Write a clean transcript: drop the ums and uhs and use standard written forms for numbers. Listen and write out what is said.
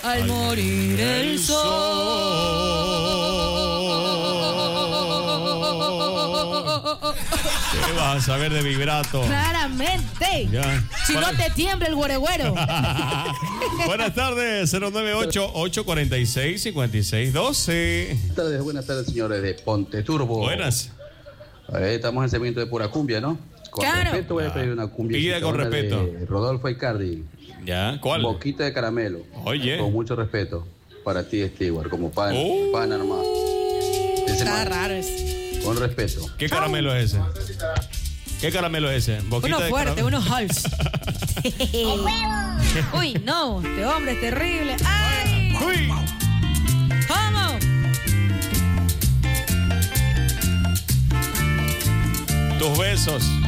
al morir el sol. ¿Qué vas a saber de vibrato? Claramente. Ya. Si no te tiembla el güero. Buenas tardes, 098-846-5612. Buenas tardes, señores de Ponte Turbo. Buenas. Estamos en segmento de pura cumbia, ¿no? Con respeto voy a pedir una cumbia. Pida con respeto. Rodolfo Icardi. ¿Ya? ¿Cuál? Boquita de caramelo. Oye. Con mucho respeto. Para ti, Stewart, como pan nomás. Está raro eso. Con respeto. ¿Qué caramelo es ese? ¿Qué caramelo es ese? Uno fuerte, uno Halls. Uy, no, este hombre es terrible. ¡Ay! ¡Uy! ¿Cómo? Tus besos